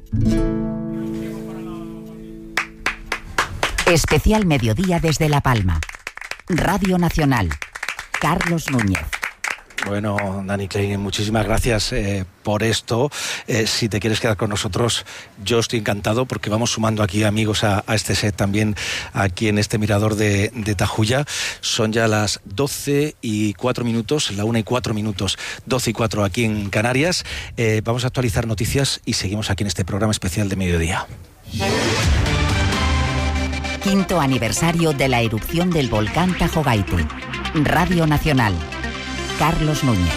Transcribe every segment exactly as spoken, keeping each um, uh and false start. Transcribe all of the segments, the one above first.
Especial Mediodía desde La Palma. Radio Nacional. Carlos Núñez. Bueno, Dani Klein, muchísimas gracias eh, por esto. Eh, si te quieres quedar con nosotros, yo estoy encantado porque vamos sumando aquí amigos a, a este set también aquí en este mirador de, de Tajuya. Son ya las doce y cuatro minutos, la una y cuatro minutos, doce y cuatro aquí en Canarias. Eh, vamos a actualizar noticias y seguimos aquí en este programa especial de mediodía. Quinto aniversario de la erupción del volcán Tajogaite. Radio Nacional. Carlos Núñez.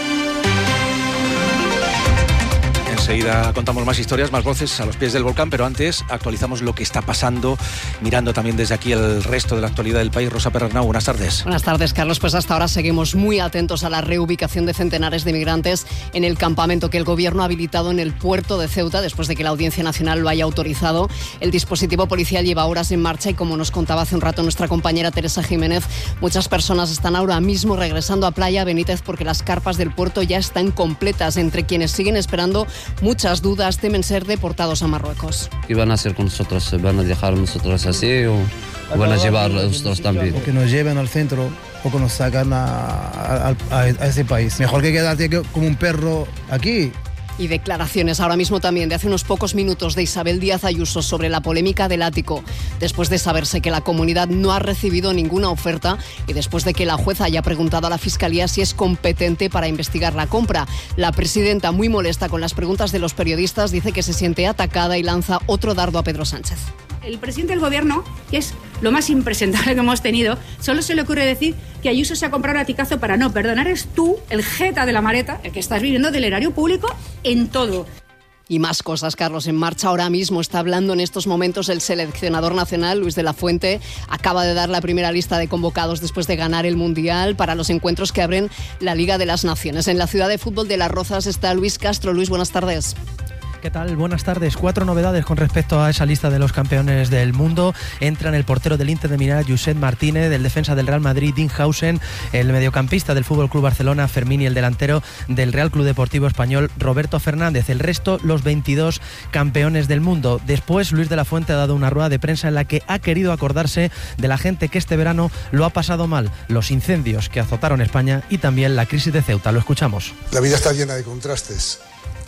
Enseguida contamos más historias, más voces a los pies del volcán, pero antes actualizamos lo que está pasando, mirando también desde aquí el resto de la actualidad del país. Rosa Perarnau, buenas tardes. Buenas tardes, Carlos. Pues hasta ahora seguimos muy atentos a la reubicación de centenares de migrantes en el campamento que el Gobierno ha habilitado en el puerto de Ceuta, después de que la Audiencia Nacional lo haya autorizado. El dispositivo policial lleva horas en marcha y, como nos contaba hace un rato nuestra compañera Teresa Jiménez, muchas personas están ahora mismo regresando a Playa Benítez porque las carpas del puerto ya están completas. Entre quienes siguen esperando, muchas dudas, temen ser deportados a Marruecos. ¿Qué van a hacer con nosotros? ¿Van a dejar a nosotros así o van a llevar a nosotros también? O que nos lleven al centro o que nos sacan a, a, a, a ese país. Mejor que quedarte como un perro aquí. Y declaraciones ahora mismo también de hace unos pocos minutos de Isabel Díaz Ayuso sobre la polémica del ático, después de saberse que la comunidad no ha recibido ninguna oferta y después de que la jueza haya preguntado a la Fiscalía si es competente para investigar la compra. La presidenta, muy molesta con las preguntas de los periodistas, dice que se siente atacada y lanza otro dardo a Pedro Sánchez. El presidente del Gobierno, que es lo más impresentable que hemos tenido, solo se le ocurre decir que Ayuso se ha comprado un aticazo para no perdonar. Eres tú, el jeta de la maleta, el que estás viviendo del erario público en todo. Y más cosas, Carlos. En marcha ahora mismo está hablando en estos momentos el seleccionador nacional, Luis de la Fuente. Acaba de dar la primera lista de convocados después de ganar el Mundial para los encuentros que abren la Liga de las Naciones. En la ciudad de fútbol de Las Rozas está Luis Castro. Luis, buenas tardes. ¿Qué tal? Buenas tardes. Cuatro novedades con respecto a esa lista de los campeones del mundo. Entran el portero del Inter de Milán, Josep Martínez, el defensa del Real Madrid, Dinhausen, el mediocampista del F C Barcelona, Fermín, y el delantero del Real Club Deportivo Español, Roberto Fernández. El resto, los veintidós campeones del mundo. Después, Luis de la Fuente ha dado una rueda de prensa en la que ha querido acordarse de la gente que este verano lo ha pasado mal, los incendios que azotaron España y también la crisis de Ceuta. Lo escuchamos. La vida está llena de contrastes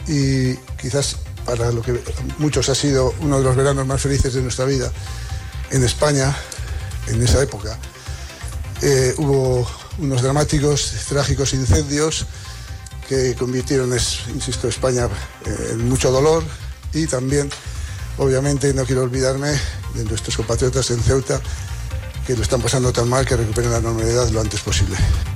y quizás para lo que muchos ha sido uno de los veranos más felices de nuestra vida en España, en esa época, eh, hubo unos dramáticos, trágicos incendios que convirtieron, es, insisto, España eh, en mucho dolor y también, obviamente, no quiero olvidarme de nuestros compatriotas en Ceuta que lo están pasando tan mal que recuperen la normalidad lo antes posible.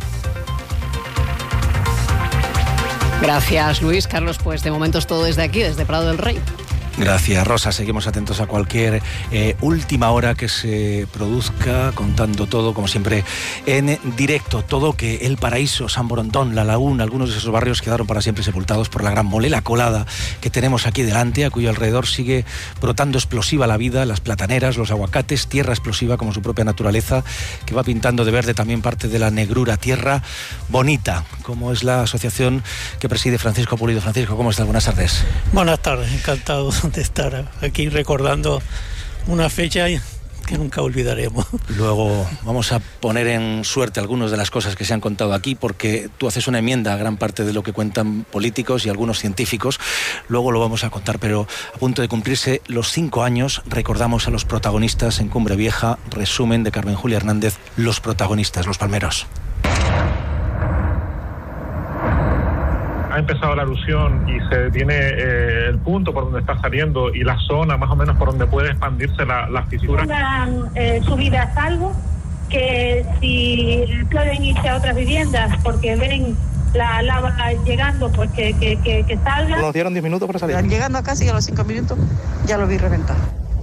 Gracias, Luis. Carlos, pues de momento es todo desde aquí, desde Prado del Rey. Gracias, Rosa. Seguimos atentos a cualquier eh, última hora que se produzca, contando todo, como siempre, en directo. Todo que El Paraíso, San Borondón, La Laguna, algunos de esos barrios quedaron para siempre sepultados por la gran mole, la colada que tenemos aquí delante, a cuyo alrededor sigue brotando explosiva la vida, las plataneras, los aguacates, tierra explosiva como su propia naturaleza, que va pintando de verde también parte de la negrura, tierra bonita, como es la asociación que preside Francisco Pulido. Francisco, ¿cómo estás? Buenas tardes. Buenas tardes, encantado de estar aquí recordando una fecha que nunca olvidaremos. Luego vamos a poner en suerte algunas de las cosas que se han contado aquí, porque tú haces una enmienda a gran parte de lo que cuentan políticos y algunos científicos. Luego lo vamos a contar, pero a punto de cumplirse los cinco años, recordamos a los protagonistas en Cumbre Vieja. Resumen de Carmen Julia Hernández, los protagonistas, los palmeros. Ha empezado la erupción y se tiene eh, el punto por donde está saliendo y la zona más o menos por donde puede expandirse la, la fisura. Una eh, subida a salvo, que si pueden irse a otras viviendas porque ven la lava llegando, pues que, que, que, que salgan. Nos dieron diez minutos para salir. Llegando a casi a los cinco minutos ya lo vi reventar.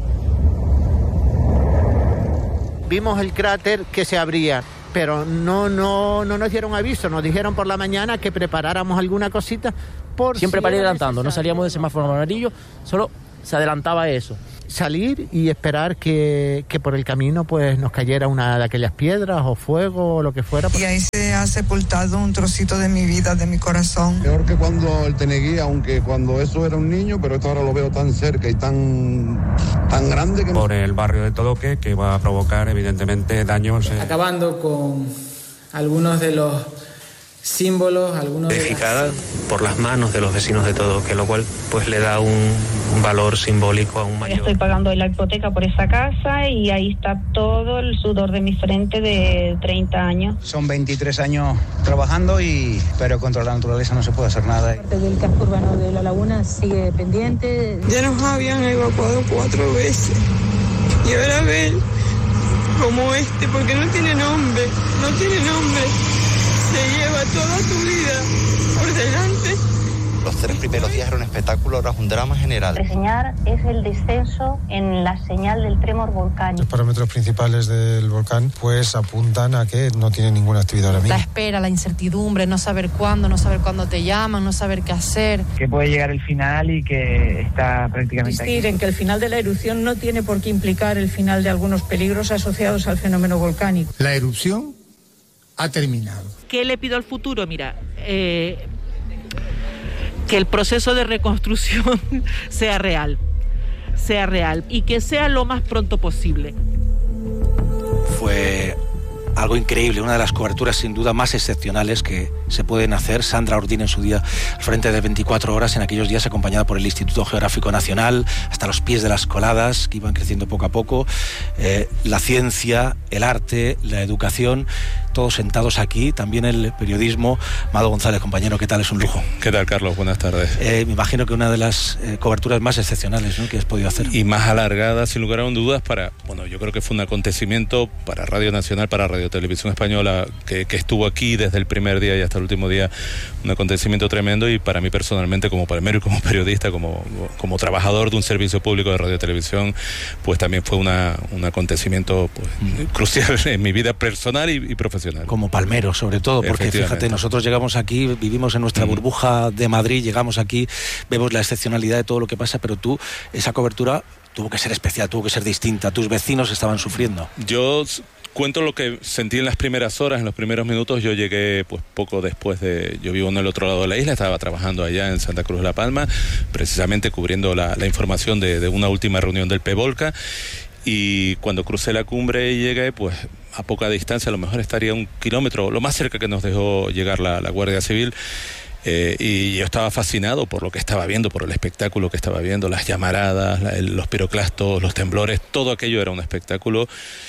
Vimos el cráter que se abría, pero no, no, no nos dieron aviso, nos dijeron por la mañana que preparáramos alguna cosita. Por Siempre si para ir adelantando, no salíamos de semáforo amarillo, solo se adelantaba eso. Salir y esperar que, que por el camino pues nos cayera una de aquellas piedras o fuego o lo que fuera. Y ahí se ha sepultado un trocito de mi vida, de mi corazón. Peor que cuando el Teneguí, aunque cuando eso era un niño, pero esto ahora lo veo tan cerca y tan, tan grande que... Por el barrio de Todoque, que va a provocar evidentemente daños. Eh... Acabando con algunos de los símbolos, algunos edificada de las... por las manos de los vecinos de Todoque, lo cual pues le da un, un valor simbólico aún mayor. Estoy pagando la hipoteca por esa casa y ahí está todo el sudor de mi frente de treinta años. Son veintitrés años trabajando, y pero contra la naturaleza no se puede hacer nada. La parte del casco urbano de La Laguna sigue pendiente. Ya nos habían evacuado cuatro veces y ahora ven como este, porque no tiene nombre, no tiene nombre. Se lleva toda tu vida por delante. Los tres primeros días era un espectáculo, ahora es un drama general. Reseñar es el descenso en la señal del tremor volcánico. Los parámetros principales del volcán pues apuntan a que no tiene ninguna actividad ahora mismo. La espera, la incertidumbre, no saber cuándo, no saber cuándo te llaman, no saber qué hacer. Que puede llegar el final y que está prácticamente Insistir aquí. en que el final de la erupción no tiene por qué implicar el final de algunos peligros asociados al fenómeno volcánico. La erupción ha terminado. ¿Qué le pido al futuro? Mira, eh, que el proceso de reconstrucción sea real, sea real y que sea lo más pronto posible. Fue algo increíble, una de las coberturas sin duda más excepcionales que se pueden hacer. Sandra Ordín en su día al frente de veinticuatro horas, en aquellos días acompañada por el Instituto Geográfico Nacional, hasta los pies de las coladas que iban creciendo poco a poco, eh, la ciencia, el arte, la educación, todos sentados aquí, también el periodismo. Mado González, compañero, ¿qué tal? Es un lujo. ¿Qué tal, Carlos? Buenas tardes. Eh, me imagino que una de las eh, coberturas más excepcionales, ¿no?, que has podido hacer. Y más alargada, sin lugar a dudas, para, bueno, yo creo que fue un acontecimiento para Radio Nacional, para Radio Televisión Española, que, que estuvo aquí desde el primer día y hasta el último día, un acontecimiento tremendo, y para mí personalmente, como palmero y como periodista, como, como trabajador de un servicio público de Radio Televisión, pues también fue una, un acontecimiento pues, mm. crucial en mi vida personal y, y profesional. Como palmero, sobre todo, porque fíjate, nosotros llegamos aquí, vivimos en nuestra mm. burbuja de Madrid, llegamos aquí, vemos la excepcionalidad de todo lo que pasa, pero tú, esa cobertura tuvo que ser especial, tuvo que ser distinta, tus vecinos estaban sufriendo. Yo cuento lo que sentí en las primeras horas, en los primeros minutos. Yo llegué pues poco después de... Yo vivo en el otro lado de la isla, estaba trabajando allá en Santa Cruz de la Palma, precisamente cubriendo la, la información de, de una última reunión del P-Volca, y cuando crucé la cumbre y llegué, pues a poca distancia, a lo mejor estaría un kilómetro, lo más cerca que nos dejó llegar la, la Guardia Civil, eh, y yo estaba fascinado por lo que estaba viendo, por el espectáculo que estaba viendo, las llamaradas, la, el, los piroclastos, los temblores, todo aquello era un espectáculo.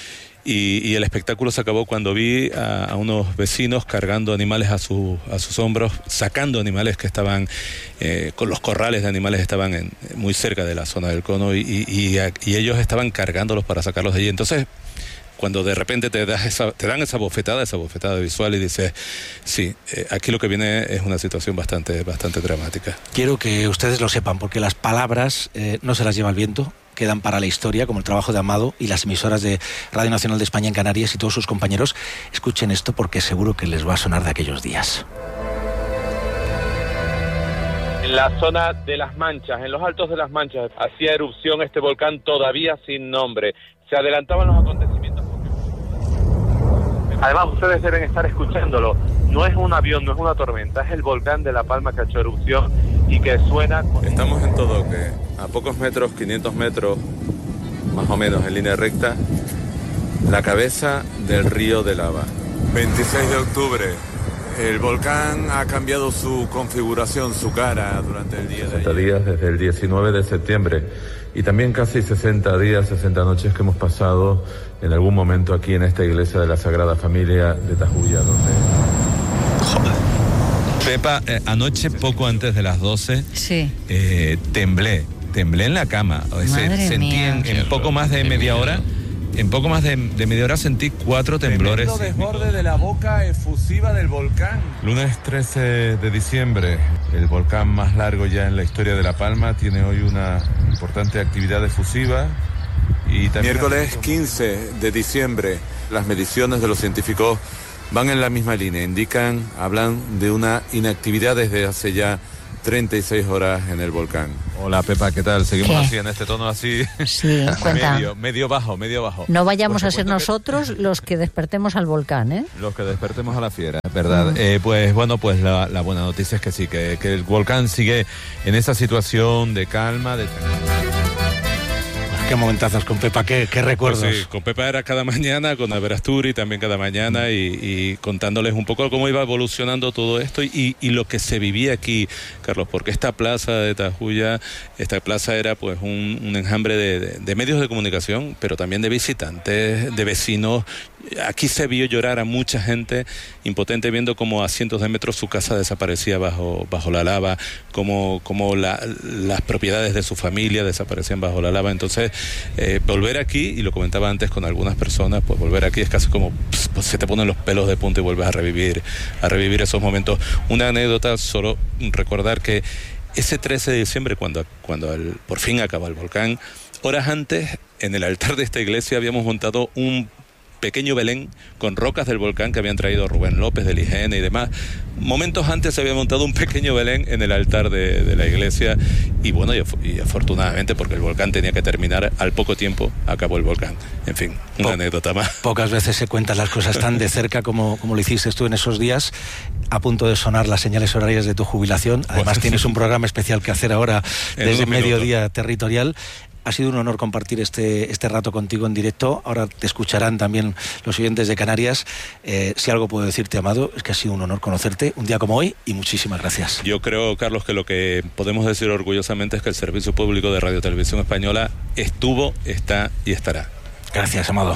Y, y el espectáculo se acabó cuando vi a, a unos vecinos cargando animales a, su, a sus hombros, sacando animales que estaban, eh, con los corrales de animales estaban en, muy cerca de la zona del cono, y, y, y, y ellos estaban cargándolos para sacarlos de allí. Entonces, cuando de repente te, das esa, te dan esa bofetada, esa bofetada visual, y dices, sí, eh, aquí lo que viene es una situación bastante, bastante dramática. Quiero que ustedes lo sepan, porque las palabras eh, no se las lleva el viento, quedan para la historia, como el trabajo de Amado y las emisoras de Radio Nacional de España en Canarias y todos sus compañeros. Escuchen esto porque seguro que les va a sonar de aquellos días. En la zona de Las Manchas, en los altos de Las Manchas, hacía erupción este volcán todavía sin nombre. Se adelantaban los acontecimientos. Además, ustedes deben estar escuchándolo. No es un avión, no es una tormenta, es el volcán de La Palma que ha hecho erupción y que suena... Con... Estamos en Todoque, a pocos metros, quinientos metros, más o menos en línea recta, la cabeza del río de lava. veintiséis de octubre, el volcán ha cambiado su configuración, su cara durante el día de sesenta días desde el diecinueve de septiembre, y también casi sesenta días, sesenta noches que hemos pasado en algún momento aquí en esta iglesia de la Sagrada Familia de Tajuya, donde... Joder. Pepa, eh, anoche poco antes de las doce, sí. eh, temblé, temblé en la cama. O sea, sentí en, en poco más de media hora, en poco más de, de media hora sentí cuatro temblores. Tremendo desborde de la boca efusiva del volcán. Lunes trece de diciembre, el volcán más largo ya en la historia de La Palma, tiene hoy una importante actividad efusiva. Y también miércoles quince de diciembre, las mediciones de los científicos van en la misma línea, indican, hablan de una inactividad desde hace ya treinta y seis horas en el volcán. Hola Pepa, ¿qué tal? Seguimos ¿Qué? así en este tono así. Sí, cuenta. medio, medio bajo, medio bajo. No vayamos Pues a ser nosotros que... los que despertemos al volcán, ¿eh? Los que despertemos a la fiera, es verdad. Mm. Eh, pues bueno, pues la, la buena noticia es que sí, que, que el volcán sigue en esa situación de calma, de... Qué momentazos con Pepa, qué, qué recuerdos. Pues sí, con Pepa era cada mañana, con Averasturi también cada mañana y, y contándoles un poco cómo iba evolucionando todo esto y, y lo que se vivía aquí, Carlos, porque esta plaza de Tajuya, esta plaza era pues un, un enjambre de, de, de medios de comunicación, pero también de visitantes, de vecinos. Aquí se vio llorar a mucha gente impotente viendo cómo a cientos de metros su casa desaparecía bajo, bajo la lava, cómo, cómo la, las propiedades de su familia desaparecían bajo la lava. Entonces, eh, volver aquí, y lo comentaba antes con algunas personas, pues volver aquí es casi como pues, se te ponen los pelos de punta y vuelves a revivir, a revivir esos momentos. Una anécdota, solo recordar que ese trece de diciembre, cuando, cuando el, por fin acaba el volcán, horas antes, en el altar de esta iglesia habíamos montado un pequeño Belén con rocas del volcán que habían traído Rubén López del I G N y demás. Momentos antes se había montado un pequeño Belén en el altar de, de la iglesia y bueno, y, y afortunadamente, porque el volcán tenía que terminar, al poco tiempo acabó el volcán. En fin, una po anécdota más. Pocas veces se cuentan las cosas tan de cerca como, como lo hiciste tú en esos días, a punto de sonar las señales horarias de tu jubilación. Además bueno, tienes un programa especial que hacer ahora desde Mediodía Territorial. Ha sido un honor compartir este, este rato contigo en directo. Ahora te escucharán también los oyentes de Canarias. Eh, si algo puedo decirte, Amado, es que ha sido un honor conocerte un día como hoy y muchísimas gracias. Yo creo, Carlos, que lo que podemos decir orgullosamente es que el Servicio Público de Radio Televisión Española estuvo, está y estará. Gracias, Amado.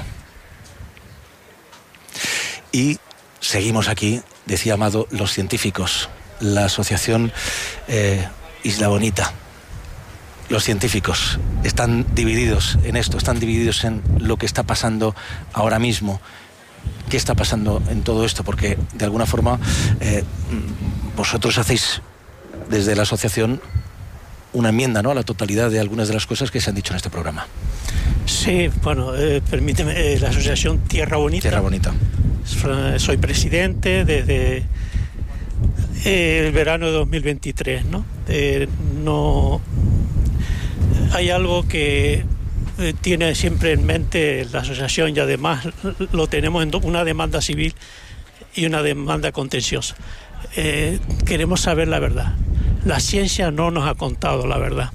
Y seguimos aquí, decía Amado, los científicos, la asociación eh, Isla Bonita. Los científicos están divididos en esto, están divididos en lo que está pasando ahora mismo. ¿Qué está pasando en todo esto? Porque de alguna forma eh, vosotros hacéis desde la asociación una enmienda, ¿no?, a la totalidad de algunas de las cosas que se han dicho en este programa. Sí, bueno, eh, permíteme, eh, la asociación Tierra Bonita. Tierra Bonita. Soy presidente desde eh, el verano de dos mil veintitrés, ¿no? Eh, no... Hay algo que eh, tiene siempre en mente la asociación y además lo tenemos en una demanda civil y una demanda contenciosa. Eh, queremos saber la verdad. La ciencia no nos ha contado la verdad.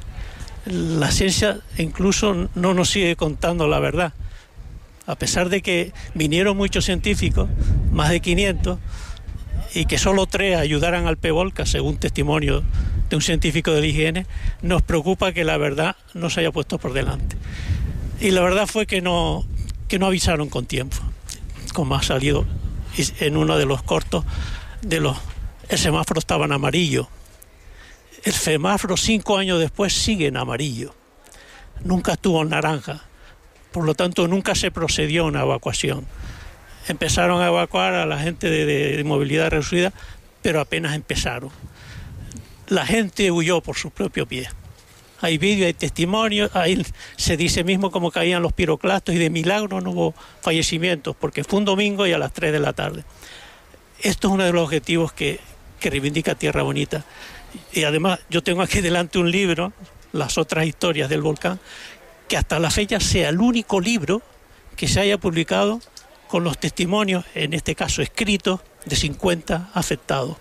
La ciencia incluso no nos sigue contando la verdad. A pesar de que vinieron muchos científicos, más de quinientos, y que solo tres ayudaran al PEVOLCA, según testimonio de un científico del I G N, nos preocupa que la verdad no se haya puesto por delante. Y la verdad fue que no, que no avisaron con tiempo, como ha salido en uno de los cortos, de los, el semáforo estaba en amarillo. El semáforo cinco años después sigue en amarillo. Nunca estuvo en naranja. Por lo tanto, nunca se procedió a una evacuación. Empezaron a evacuar a la gente de, de, de movilidad reducida, pero apenas empezaron. La gente huyó por su propio pie. Hay vídeos, hay testimonios, ahí se dice mismo cómo caían los piroclastos y de milagro no hubo fallecimientos, porque fue un domingo y a las tres de la tarde. Esto es uno de los objetivos que, que reivindica Tierra Bonita. Y además yo tengo aquí delante un libro, Las otras historias del volcán, que hasta la fecha sea el único libro que se haya publicado con los testimonios, en este caso escritos, de cincuenta afectados.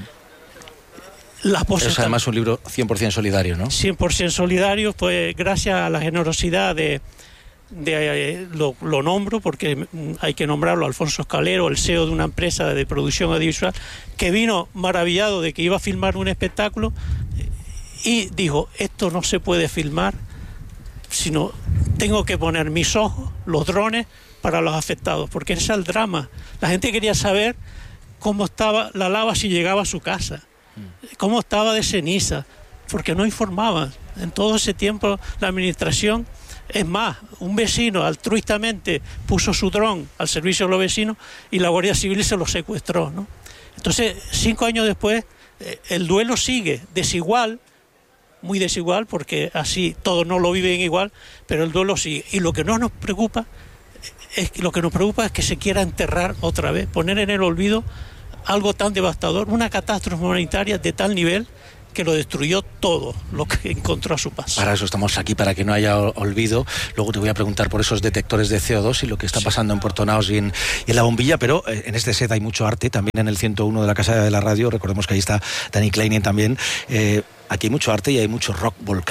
Uh-huh. Las voces es además un libro cien por ciento solidario, ¿no? cien por ciento solidario, pues gracias a la generosidad de, de eh, lo, lo nombro, porque hay que nombrarlo, Alfonso Escalero, el C E O de una empresa de producción audiovisual, que vino maravillado de que iba a filmar un espectáculo y dijo, esto no se puede filmar, sino tengo que poner mis ojos, los drones, para los afectados, porque ese es el drama. La gente quería saber cómo estaba la lava si llegaba a su casa, cómo estaba de ceniza, porque no informaban. En todo ese tiempo la administración, es más, un vecino altruistamente puso su dron al servicio de los vecinos y la Guardia Civil se lo secuestró, ¿no? Entonces, cinco años después, el duelo sigue desigual, muy desigual, porque así todos no lo viven igual, pero el duelo sigue. Y lo que no nos preocupa es lo que nos preocupa es que se quiera enterrar otra vez, poner en el olvido algo tan devastador, una catástrofe humanitaria de tal nivel que lo destruyó todo lo que encontró a su paso. Para eso estamos aquí, para que no haya olvido. Luego te voy a preguntar por esos detectores de C O dos y lo que está pasando en Puerto Naos y en, y en La Bombilla, pero en este set hay mucho arte, también en el ciento uno de la Casa de la Radio, recordemos que ahí está Dani Kleinen también. Eh, aquí hay mucho arte y hay mucho rock volcán.